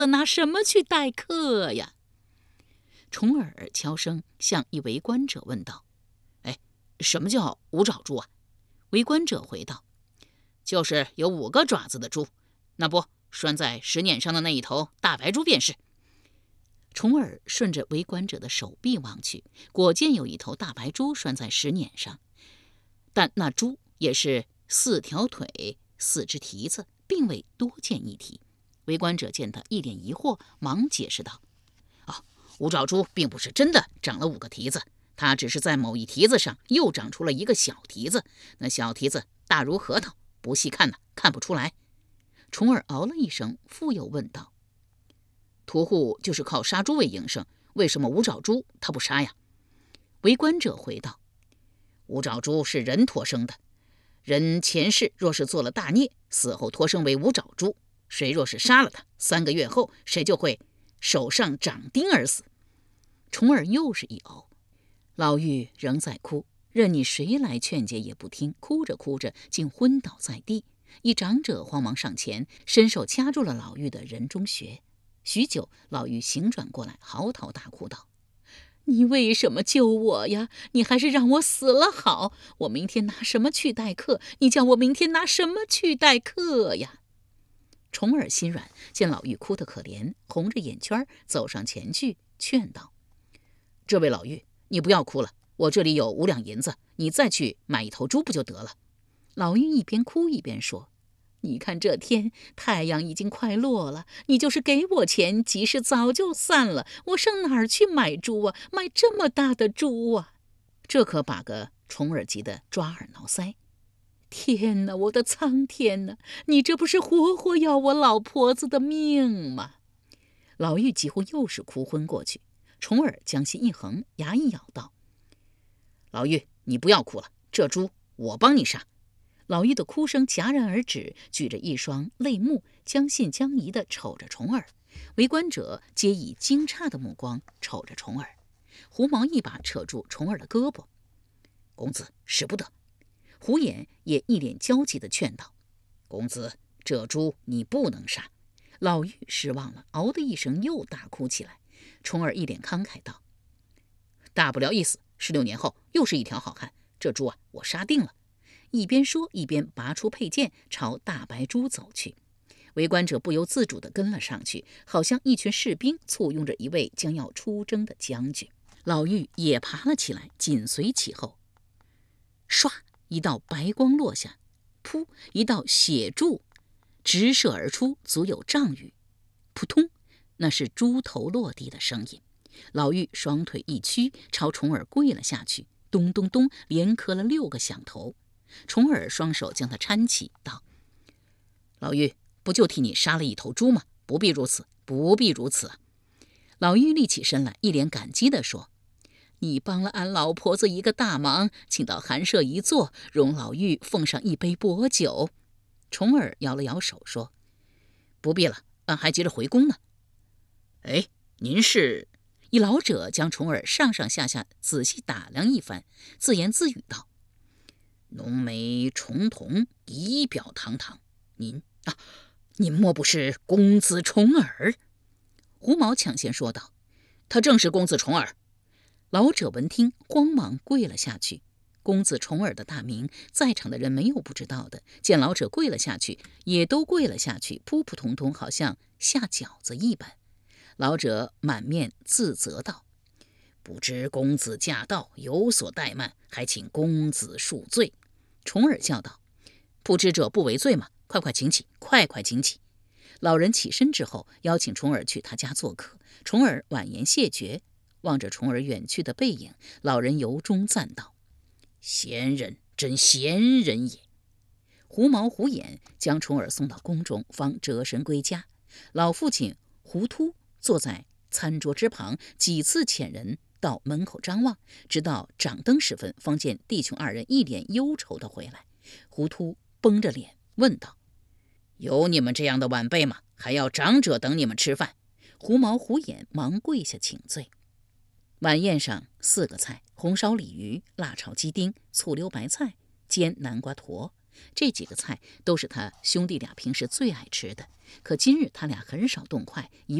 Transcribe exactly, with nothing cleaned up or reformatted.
拿什么去待客呀？重耳悄声向一围观者问道：“哎，什么叫五爪猪啊？”围观者回道：“就是有五个爪子的猪，那不拴在石碾上的那一头大白猪便是。”重耳顺着围观者的手臂望去，果见有一头大白猪拴在石碾上，但那猪也是四条腿四只蹄子，并未多见一蹄。围观者见他一脸疑惑，忙解释道：“啊，五爪猪并不是真的长了五个蹄子，它只是在某一蹄子上又长出了一个小蹄子，那小蹄子大如核桃，不细看呢，看不出来。”重耳嗷了一声，复又问道：“屠户就是靠杀猪为营生，为什么五爪猪他不杀呀？”围观者回道：“五爪猪是人托生的，人前世若是做了大孽，死后托生为五爪猪，谁若是杀了他，三个月后谁就会手上长钉而死。”重耳又是一嗷。老妪仍在哭，任你谁来劝解也不听，哭着哭着竟昏倒在地。一长者慌忙上前，伸手掐住了老妪的人中穴。许久，老妪醒转过来，嚎啕大哭道：“你为什么救我呀？你还是让我死了好！我明天拿什么去待客？你叫我明天拿什么去待客呀？”重耳心软，见老妪哭得可怜，红着眼圈走上前去劝道：“这位老妪，你不要哭了，我这里有五两银子，你再去买一头猪不就得了？”老妪一边哭一边说：“你看这天，太阳已经快落了，你就是给我钱，集市早就散了，我上哪儿去买猪啊？买这么大的猪啊！”这可把个重耳急得抓耳挠腮。天哪，我的苍天哪！你这不是活活要我老婆子的命吗？老妪几乎又是哭昏过去。重耳将心一横，牙一咬道：“老妪，你不要哭了，这猪我帮你杀。”老妪的哭声戛然而止，举着一双泪目，将信将疑地瞅着重耳。围观者皆以惊诧的目光瞅着重耳。胡毛一把扯住重耳的胳膊：“公子使不得。”胡眼也一脸焦急地劝道：“公子，这猪你不能杀。”老妪失望了，嗷的一声又大哭起来。重耳一脸慷慨道：“大不了一死，十六年后又是一条好汉，这猪啊，我杀定了。”一边说一边拔出佩剑朝大白猪走去。围观者不由自主地跟了上去，好像一群士兵簇拥着一位将要出征的将军。老妪也爬了起来，紧随其后。唰，一道白光落下，噗，一道血柱直射而出，足有丈余。扑通，那是猪头落地的声音。老妪双腿一屈，朝重耳跪了下去，咚咚咚，连磕了六个响头。重耳双手将他搀起，道：“老妪，不就替你杀了一头猪吗？不必如此，不必如此啊！”老妪立起身来，一脸感激地说：“你帮了俺老婆子一个大忙，请到寒舍一坐，容老妪奉上一杯薄酒。”重耳摇了摇手说：“不必了，俺还急着回宫呢。”“哎，您是？”一老者将重耳上上下下仔细打量一番，自言自语道：“浓眉重瞳，仪表堂堂。您啊，您莫不是公子重耳？”胡毛抢先说道：“他正是公子重耳。”老者闻听，慌忙跪了下去。公子重耳的大名，在场的人没有不知道的。见老者跪了下去，也都跪了下去，扑扑通通，好像下饺子一般。老者满面自责道：“不知公子驾到，有所怠慢，还请公子恕罪。”重耳叫道：“不知者不为罪嘛，快快请起，快快请起。”老人起身之后，邀请重耳去他家做客。重耳婉言谢绝，望着重耳远去的背影，老人由衷赞道：“贤人，真贤人也。”胡毛胡眼将重耳送到宫中，方折身归家。老父亲胡突坐在餐桌之旁，几次遣人到门口张望，直到掌灯时分，方见弟兄二人一脸忧愁地回来。胡突绷着脸问道：“有你们这样的晚辈吗？还要长者等你们吃饭？”胡毛胡眼忙跪下请罪。晚宴上四个菜：红烧鲤鱼、辣炒鸡丁、醋溜白菜、煎南瓜坨。 这几个菜都是他兄弟俩平时最爱吃的，可今日他俩很少动筷，一